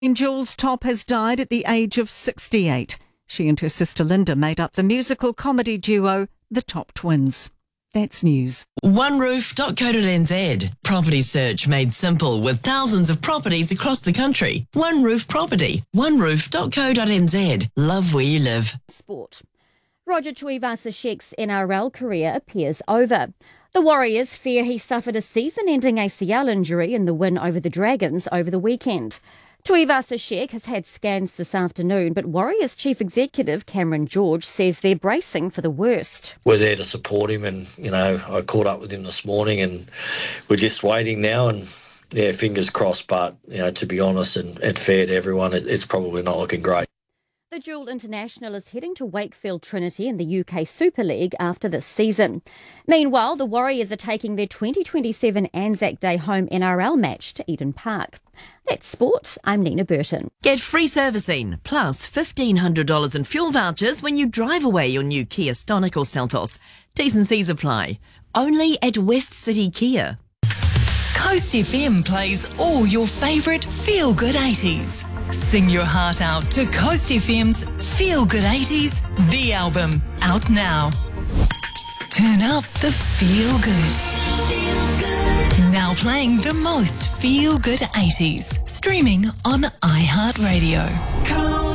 Jules Top has died at the age of 68. She and her sister Linda made up the musical comedy duo, the Top Twins. That's news. OneRoof.co.nz. Property search made simple with thousands of properties across the country. One Roof Property. OneRoof.co.nz. Love where you live. Sport. Roger Tuivasa-Sheck's NRL career appears over. The Warriors fear he suffered a season-ending ACL injury in the win over the Dragons over the weekend. Tuivasa-Sheck has had scans this afternoon, but Warriors Chief Executive Cameron George says they're bracing for the worst. We're there to support him, and, I caught up with him this morning, and we're just waiting now, and, fingers crossed, but, to be honest and fair to everyone, it's probably not looking great. The dual international is heading to Wakefield Trinity in the UK Super League after this season. Meanwhile, the Warriors are taking their 2027 Anzac Day home NRL match to Eden Park. That's sport. I'm Nina Burton. Get free servicing plus $1,500 in fuel vouchers when you drive away your new Kia Stonic or Seltos. T's and C's apply. Only at West City Kia. Coast FM plays all your favourite feel-good 80s. Sing your heart out to Coast FM's Feel Good 80s, the album, out now. Turn up the feel good. Now playing the most feel good 80s, streaming on iHeartRadio.